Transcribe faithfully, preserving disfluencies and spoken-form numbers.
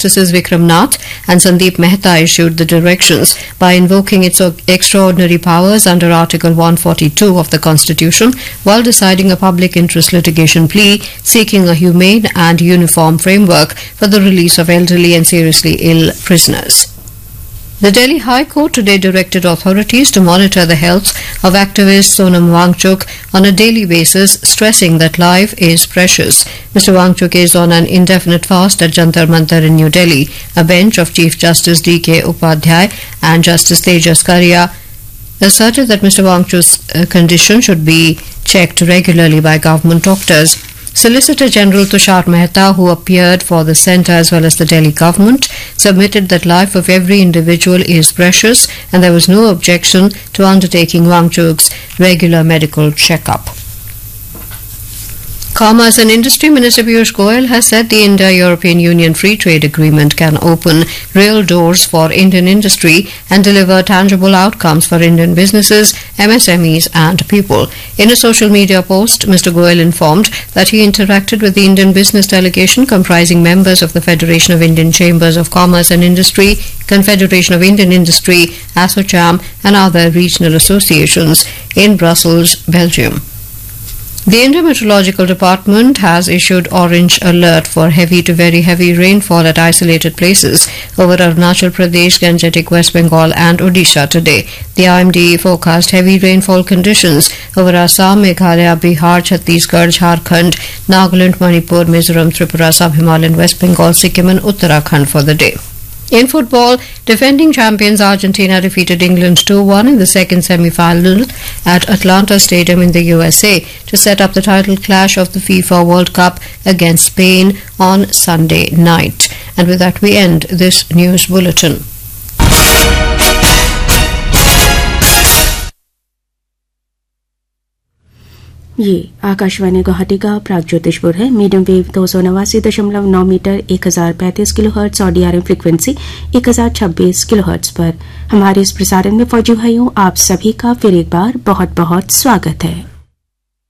Justices Vikram Nath and Sandeep Mehta issued the directions by invoking its extraordinary powers under Article one forty-two of the Constitution while deciding a public interest litigation plea seeking a humane and uniform framework for the release of elderly and seriously ill prisoners. The Delhi High Court today directed authorities to monitor the health of activist Sonam Wangchuk on a daily basis, stressing that life is precious. Mister Wangchuk is on an indefinite fast at Jantar Mantar in New Delhi. A bench of Chief Justice D K Upadhyay and Justice Tejas Karia asserted that Mister Wangchuk's uh, condition should be checked regularly by government doctors. Solicitor General Tushar Mehta, who appeared for the centre as well as the Delhi government, submitted that life of every individual is precious and there was no objection to undertaking Wangchuk's regular medical check-up. Commerce and Industry Minister Piyush Goyal has said the India-European Union Free Trade Agreement can open real doors for Indian industry and deliver tangible outcomes for Indian businesses, M S M Es and people. In a social media post, Mister Goyal informed that he interacted with the Indian business delegation comprising members of the Federation of Indian Chambers of Commerce and Industry, Confederation of Indian Industry, ASSOCHAM and other regional associations in Brussels, Belgium. The Indian Meteorological Department has issued orange alert for heavy to very heavy rainfall at isolated places over Arunachal Pradesh, Gangetic West Bengal and Odisha today. The I M D forecast heavy rainfall conditions over Assam, Meghalaya, Bihar, Chhattisgarh, Jharkhand, Nagaland, Manipur, Mizoram, Tripura, Sub-Himalayan, West Bengal, Sikkim and Uttarakhand for the day. In football, defending champions Argentina defeated England two one in the second semi-final at Atlanta Stadium in the U S A to set up the title clash of the FIFA World Cup against Spain on Sunday night. And with that we end this news bulletin. ये आकाशवाणी गुवाहाटी का प्रागज्योतिषपुर है। Medium wave दो सौ नवासी दशमलव नौ metre एक हजार पैंतीस किलो हर्ट्स और डीआरएम फ्रिक्वेंसी एक हजार छब्बीस किलो हर्ट्स पर हमारे इस प्रसारण में फौजी भाइयों आप सभी का फिर एक बार बहुत बहुत स्वागत है।